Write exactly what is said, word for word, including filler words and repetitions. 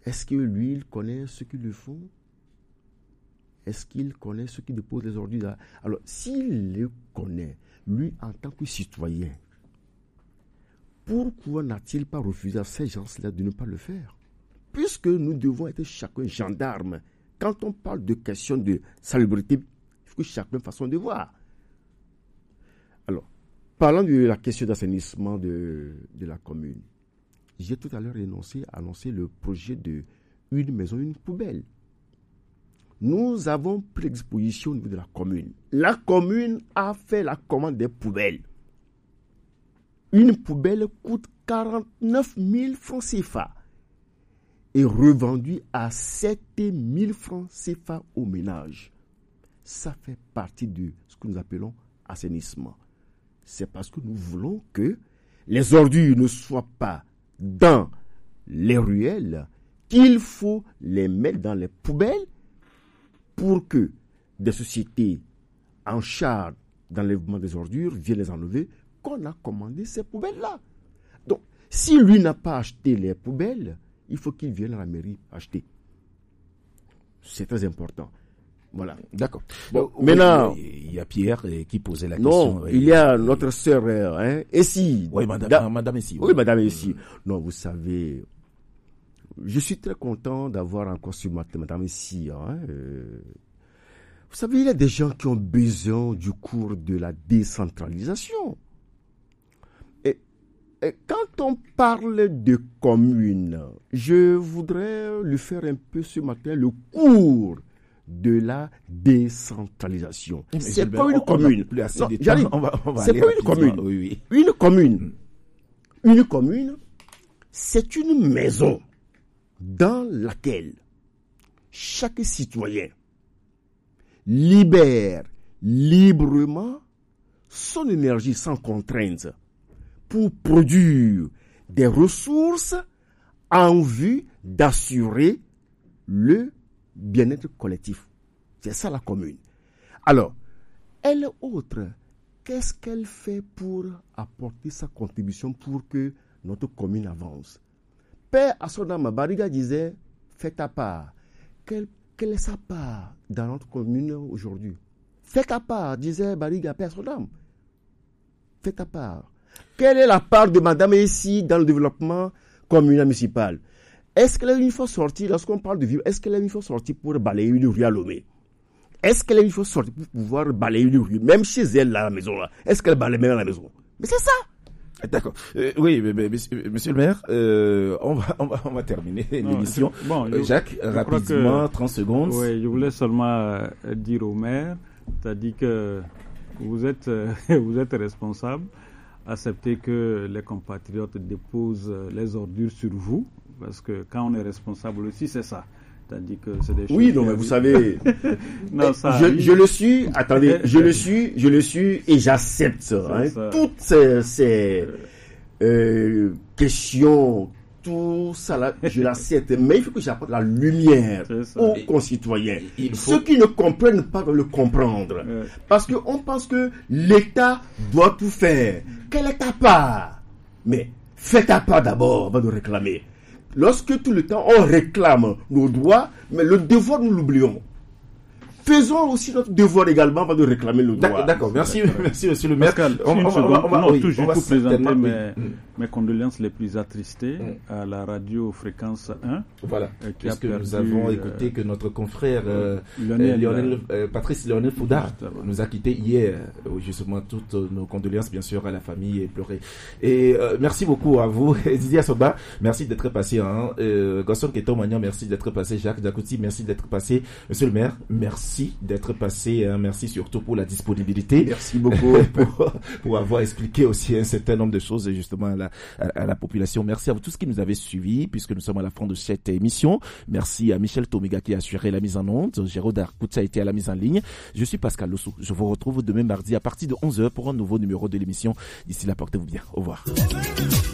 Est-ce que lui, il connaît ceux qui le font? Est-ce qu'il connaît ceux qui déposent les ordures là? Alors, s'il le connaît, lui, en tant que citoyen, pourquoi n'a-t-il pas refusé à ces gens-là de ne pas le faire? Puisque nous devons être chacun gendarme. Quand on parle de questions de salubrité, il faut que chacun fasse son devoir. Alors, parlant de la question d'assainissement de, de la commune, j'ai tout à l'heure énoncé, annoncé le projet de une maison, une poubelle. Nous avons pris disposition au niveau de la commune. La commune a fait la commande des poubelles. Une poubelle coûte quarante-neuf mille francs C F A et revendue à sept mille francs C F A au ménage. Ça fait partie de ce que nous appelons assainissement. C'est parce que nous voulons que les ordures ne soient pas dans les ruelles qu'il faut les mettre dans les poubelles pour que des sociétés en charge d'enlèvement des ordures viennent les enlever, qu'on a commandé ces poubelles-là. Donc, si lui n'a pas acheté les poubelles, il faut qu'il vienne à la mairie acheter. C'est très important. Voilà. D'accord. Bon, oui, maintenant, oui, il y a Pierre qui posait la non, question. Non, il y a notre sœur, hein, Essie. Oui, madame, da, madame Essie. Oui, oui, madame Essie. Non, vous savez, je suis très content d'avoir encore ce matin madame Essie. Hein, euh, vous savez, il y a des gens qui ont besoin du cours de la décentralisation. Et, et quand on parle de commune, je voudrais lui faire un peu ce matin le cours de la décentralisation. Mais c'est pas pas une commune. Non, j'arrive. On va, on va c'est pas une commune. Oui, oui. Une commune. Une commune, c'est une maison dans laquelle chaque citoyen libère librement son énergie sans contrainte pour produire des ressources en vue d'assurer le bien-être collectif. C'est ça la commune. Alors, elle autre, qu'est-ce qu'elle fait pour apporter sa contribution pour que notre commune avance? Père Assodama Bariga disait, fais ta part. Quelle, quelle est sa part dans notre commune aujourd'hui? Fais ta part, disait Bariga, Père Assodama. Fais ta part. Quelle est la part de Madame ici dans le développement communal municipal? Est-ce qu'elle a une fois sortie, lorsqu'on parle de vivre, est-ce qu'elle a une fois sortie pour balayer une rue à Lomé? Est-ce qu'elle a une fois sortie pour pouvoir balayer une rue, même chez elle, là, à la maison, là? Est-ce qu'elle balaye même à la maison? Mais c'est ça! D'accord. Euh, oui, mais, mais, monsieur, monsieur le maire, euh, on, va, on, va, on va terminer l'émission. Bon, je, Jacques, je rapidement, que, trente secondes. Oui, je voulais seulement dire au maire, c'est-à-dire que vous êtes, vous êtes responsable, acceptez que les compatriotes déposent les ordures sur vous, parce que quand on est responsable aussi, c'est ça. C'est-à-dire que c'est des choses. Oui, non, mais vous savez, non, ça, je, oui. je le suis, attendez, je le suis, je le suis et j'accepte hein, toutes ces, ces euh, questions, tout ça là, je l'accepte, mais il faut que j'apporte la lumière aux et, concitoyens. Faut... Ceux qui ne comprennent pas doivent le comprendre. Ouais. Parce qu'on pense que l'État doit tout faire. Quelle est ta part? Mais fais ta part d'abord avant de réclamer. Lorsque tout le temps on réclame nos droits, mais le devoir nous l'oublions. Faisons aussi notre devoir également avant de réclamer nos droits. D'accord, merci, merci monsieur le maire. Pascal, on, on, on, on va non, oui, tout, je vais présenter mes, oui. mes condoléances les plus attristées mm. à la radio Fréquence un. Voilà, euh, qui puisque a perdu, nous avons écouté que notre confrère euh, Lionel, Lionel, euh, Patrice Lionel Fouda nous a quittés hier. Justement, toutes nos condoléances bien sûr à la famille et pleurer. Et euh, merci beaucoup à vous, Didier Soba, merci d'être passé. Hein. Euh, Gaston Ketomagnan, merci d'être passé. Jacques Dakouti, merci d'être passé. Monsieur le maire, merci. d'être passé, hein. Merci surtout pour la disponibilité. Merci beaucoup pour, pour avoir expliqué aussi un certain nombre de choses justement à la, à, à la population. Merci à vous tous qui nous avez suivis puisque nous sommes à la fin de cette émission. Merci à Michel Tomiga qui a assuré la mise en onde. Jérôme Darkoutsa a été à la mise en ligne. Je suis Pascal Lossou. Je vous retrouve demain mardi à partir de onze heures pour un nouveau numéro de l'émission. D'ici là, portez-vous bien. Au revoir.